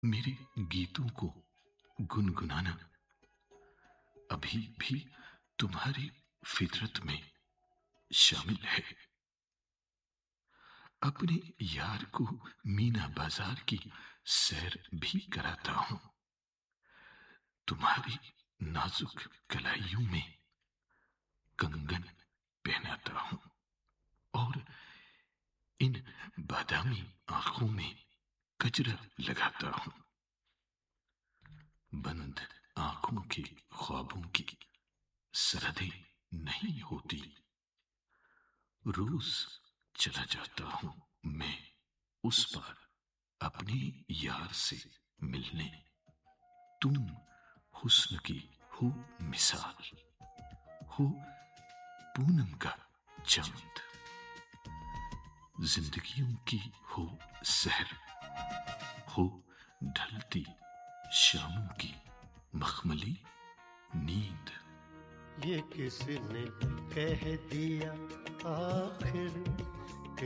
मेरे गीतों को गुनगुनाना अभी भी तुम्हारी फितरत में शामिल है। अपने यार को मीना बाजार की सैर भी कराता हूं। तुम्हारी नाजुक कलाइयों में कंगन पहनाता हूं और इन बादामी आंखों में कजरा लगाता हूं। बंद आंखों के ख्वाबों की सरहदें नहीं होती। रोज चला जाता हूं मैं उस पार अपने यार से मिलने। तुम हुस्न की हो मिसाल, हो पूनम का चांद, जिंदगियों की हो सहर, हो ढलती शामों की मखमली नींद। ये किसने कह दिया आखिर